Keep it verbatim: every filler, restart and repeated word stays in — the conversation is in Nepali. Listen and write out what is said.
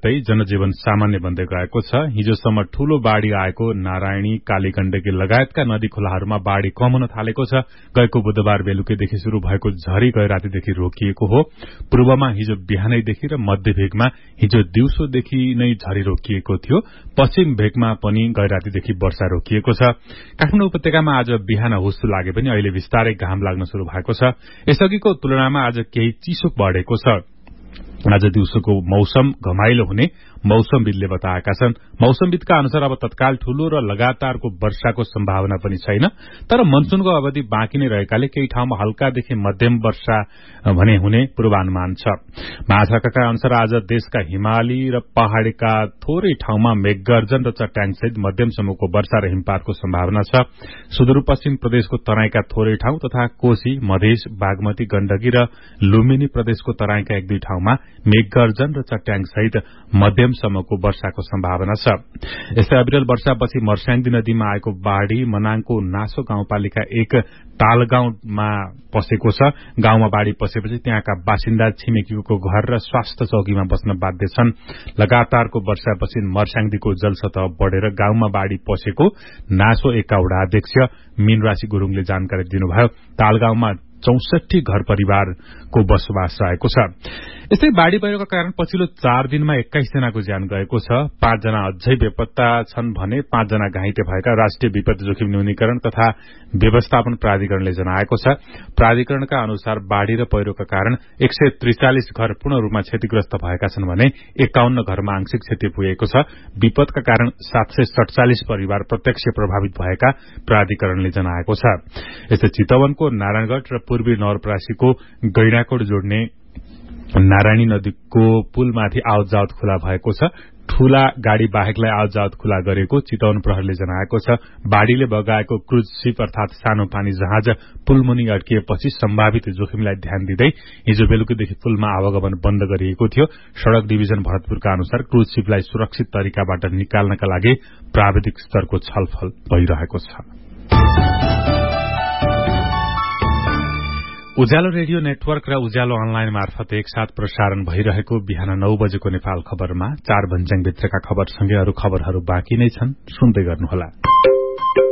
बित्दै जनजीवन सामान्य बन्दै गएको छ। हिजोसम्म ठूलो बाढ़ी आएको नारायणी, कालीगण्डकी लगायतका नदी खोलाहरूमा बाढ़ी कम हुन थालेको छ। गएको बुधबार बेलुकीदेखि शुरू भएको झरी गए रातीदेखि रोकिएको हो। पूर्वमा हिजो बिहानैदेखि र मध्य भेगमा हिजो दिउँसोदेखि नै झरी रोकिएको थियो। पश्चिम भेगमा पनि गए रातीदेखि वर्षा रोकिएको छ। काठमाडौँ उपत्यकामा आज बिहान हुस्सु लागे पनि अहिले बिस्तारै घाम लाग्न शुरू भएको छ। यसअघिको तुलनामा आज केही चिसो बढ़ेको छ। आज दिउँसोको मौसम घमाइलो हुने मौसमविदले बताएका छन्। मौसमविदका अनुसार अब तत्काल ठूलो र लगातारको वर्षाको सम्भावना पनि छैन, तर मनसूनको अवधि बाँकी नै रहेकाले केही ठाउँमा हल्कादेखि मध्यम वर्षा भने हुने पूर्वानुमान छ। महाशाखाका अनुसार आज देशका हिमाली र पहाड़ीका थोरै ठाउँमा मेघगर्जन र चट्याङसहित मध्यम समूहको वर्षा र हिमपातको सम्भावना छ। सुदूरपश्चिम प्रदेशको तराईका थोरै ठाउँ तथा कोशी, मधेस, बागमती, गण्डकी र लुम्बिनी प्रदेशको तराईका एक दुई ठाउँमा मेघगर्जन र चट्याङसहित मध्यम समूहको वर्षाको सम्भावना छ। यस्तै अविरल वर्षापछि मर्स्याङदी नदीमा आएको बाढ़ी मनाङको नासो गाउँपालिका एक तालगाउँमा पसेको छ। गाउँमा बाढ़ी पसेपछि त्यहाँका बासिन्दा छिमेकीको घर र स्वास्थ्य चौकीमा बस्न बाध्य छन्। लगातारको वर्षापछि मर्स्याङदीको जलसतह बढ़ेर गाउँमा बाढ़ी पसेको नासो एकका वडा अध्यक्ष मीनराशि गुरूङले जानकारी दिनुभयो। तालगाउँमा चौसठी घर परिवारको बसोबास रहेको छ। यस्तै बाढ़ी पहिरोका कारण पछिल्लो चार दिनमा एक्काइस जनाको ज्यान गएको छ। पाँचजना अझै बेपत्ता छन् भने पाँचजना घाइते भएका राष्ट्रिय विपत्ति जोखिम न्यूनीकरण तथा व्यवस्थापन प्राधिकरणले जनाएको छ। प्राधिकरणका अनुसार बाढ़ी र पहिरोका कारण एक सय त्रिचालिस घर पूर्ण रूपमा क्षतिग्रस्त भएका छन् भने एकाउन्न घरमा आंशिक क्षति पुगेको छ। विपदका कारण सात सय सड़चालिस परिवार प्रत्यक्ष प्रभावित भएका प्राधिकरणले जनाएको छ। यस्तै चितवनको नारायणगढ़ र पूर्वी नवलपरासीको गैंडाकोट जोड्ने नारायणी नदीको पुलमाथि आवत जावत खुला भएको छ। ठूला गाड़ी बाहेकलाई आवत जावत खुला गरेको चितवन प्रहरीले जनाएको छ। बाढ़ीले बगाएको क्रूज शिप अर्थात सानो पानी जहाज पुलमुनि अड्किएपछि सम्भावित जोखिमलाई ध्यान दिँदै हिजो बेलुकीदेखि पुलमा आवागमन बन्द गरिएको थियो। सड़क डिभिजन भरतपुरका अनुसार क्रूज शिपलाई सुरक्षित तरिकाबाट निकाल्नका लागि प्राविधिक स्तरको छलफल भइरहेको छ। उज्यालो रेडियो नेटवर्क र उज्यालो अनलाइन मार्फत एकसाथ प्रसारण भइरहेको बिहान नौ बजेको नेपाल खबरमा चार भन्ज्याङभित्रका खबरसँगै अरू खबरहरू बाँकी नै छन्, सुन्दै गर्नुहोला।